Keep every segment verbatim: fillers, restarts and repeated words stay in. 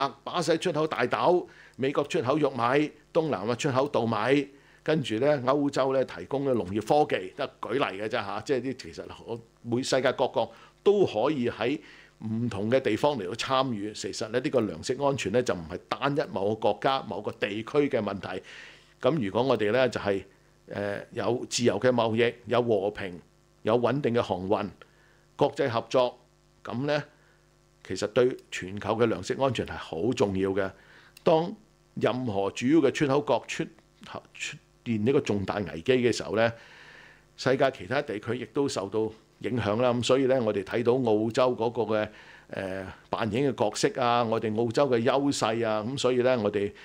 啊，巴西出口大豆，美國出口玉米，東南亞出口稻米，跟住咧歐洲咧提供嘅農業科技，得舉例嘅啫嚇。即係啲其實我每世界各國都可以喺唔同嘅地方嚟到參與。其實咧呢個糧食安全咧就唔係單一某個國家、某個地區嘅問題。咁如果我哋咧就係誒有自由嘅貿易，有和平、有穩定嘅航運、國際合作，咁咧其實對全球嘅糧食安全係好重要嘅。當任何主要嘅出口國出出現呢個重大危機嘅時候咧，世界其他地區亦都受到影響啦。咁所以咧，我哋睇到澳洲嗰個嘅誒、呃、扮演嘅角色啊，我哋澳洲嘅優勢啊，咁所以咧，我哋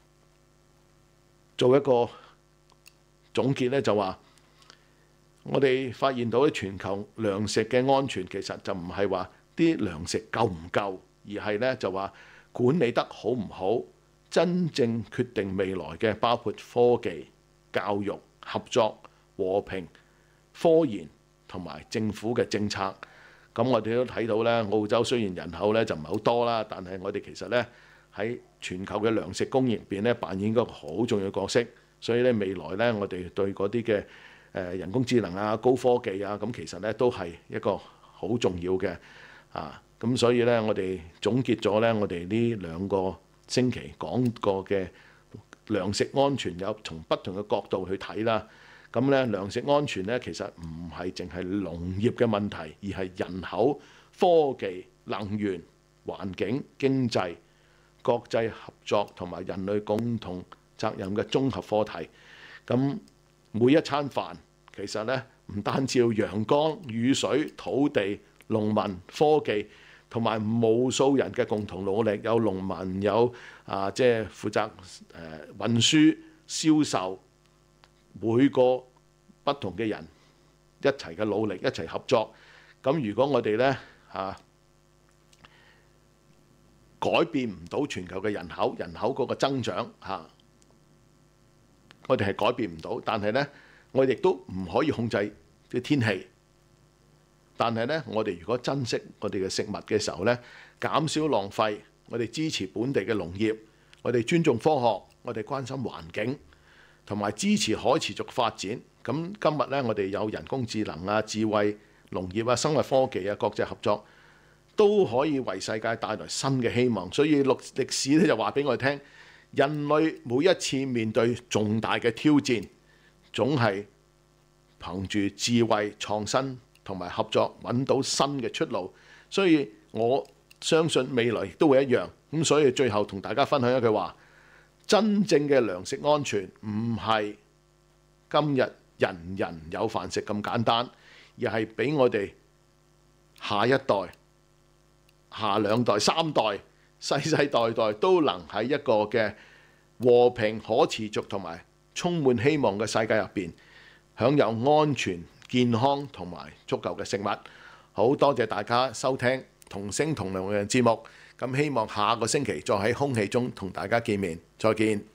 做一個總結咧，就話我哋發現到全球糧食嘅安全其實就唔係話啲糧食夠唔夠，而係咧就話管理得好唔好，真正決定未來嘅包括科技、教育、合作、和平、科研同埋政府嘅政策。咁我哋都睇到咧，澳洲雖然人口咧就唔係好多啦，但係我哋其實咧喺全球嘅糧食供應入邊咧扮演一個好重要嘅角色。所以咧未來咧，我哋對嗰啲嘅誒人工智能啊、高科技啊，咁其實咧都係一個好重要嘅啊。咁所以咧，我哋總結咗咧，我哋呢兩個星期講過嘅糧食安全，有從不同嘅角度去睇啦。咁咧糧食安全咧，其實唔係淨係農業嘅問題，而係人口、科技、能源、環境、經濟、國際合作同埋人類共同責任嘅綜合課題。咁每一餐飯其實咧唔單止要陽光、雨水、土地、農民、科技，同埋無數人嘅共同努力，有農民，有啊即係負責誒運輸、銷售，每個不同嘅人一齊嘅努力，一齊合作。咁如果我哋咧嚇改變唔到全球嘅人口，人口嗰個增長嚇、啊，我哋係改變唔到。但係咧，我哋亦都唔可以控制啲天氣。但係咧，我哋如果珍惜我哋嘅食物嘅時候咧，減少浪費，我哋支持本地嘅農業，我哋尊重科學，我哋關心環境，同埋支持可持續發展。咁今日咧，我哋有人工智能啊、智慧農業啊、生物科技啊、國際合作，都可以為世界帶來新嘅希望。所以歷歷史咧就話俾我哋聽，人類每一次面對重大嘅挑戰，總係憑住智慧創新同埋合作揾到新嘅出路。所以我相信未來亦都會一樣。咁所以最後同大家分享一句話：真正嘅糧食安全唔係今日人人有飯食咁簡單，而係俾我哋下一代、下兩代、三代、世世代代都能喺一個嘅和平、可持續同埋充滿希望嘅世界入邊，享有安全、健康同埋足夠嘅食物。好多謝大家收聽同聲同量嘅節目。咁希望下個星期再喺空氣中同大家見面，再見。